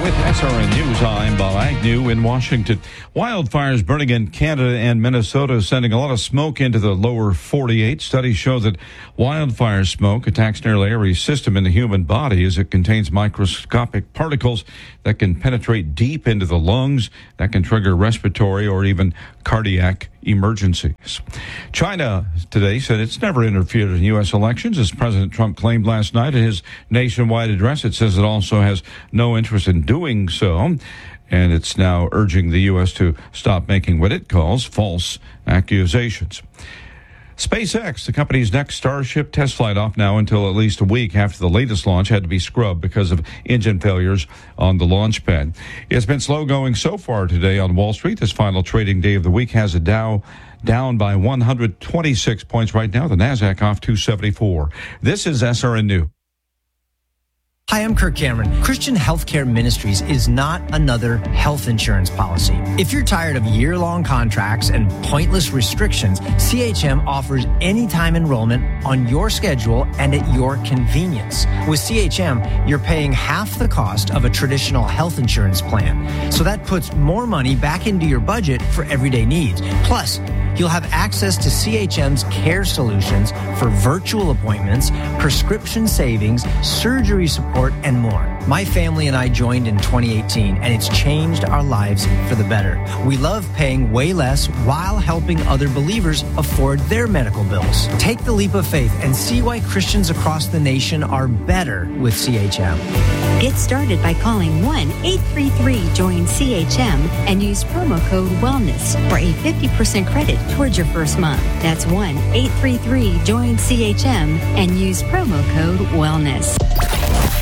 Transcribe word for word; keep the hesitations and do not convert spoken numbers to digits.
With S R N News, I'm Bob Agnew in Washington. Wildfires burning in Canada and Minnesota, sending a lot of smoke into the lower forty-eight. Studies show that wildfire smoke attacks nearly every system in the human body as it contains microscopic particles that can penetrate deep into the lungs, that can trigger respiratory or even cardiac emergencies. China today said it's never interfered in U S elections, as President Trump claimed last night in his nationwide address. It says it also has no interest in doing so, and it's now urging the U S to stop making what it calls false accusations. SpaceX, the company's next Starship test flight, off now until at least a week after the latest launch had to be scrubbed because of engine failures on the launch pad. It's been slow going so far today on Wall Street. This final trading day of the week has a Dow down by one hundred twenty-six points right now. The Nasdaq off two seventy-four. This is S R N News. Hi, I'm Kirk Cameron. Christian Healthcare Ministries is not another health insurance policy. If you're tired of year-long contracts and pointless restrictions, C H M offers anytime enrollment on your schedule and at your convenience. With C H M, you're paying half the cost of a traditional health insurance plan. So that puts more money back into your budget for everyday needs. Plus, you'll have access to C H M's care solutions for virtual appointments, prescription savings, surgery support, and more. My family and I joined in twenty eighteen, and it's changed our lives for the better. We love paying way less while helping other believers afford their medical bills. Take the leap of faith and see why Christians across the nation are better with C H M. Get started by calling one eight three three join C H M and use promo code WELLNESS for a fifty percent credit towards your first month. That's one eight three three join C H M and use promo code WELLNESS.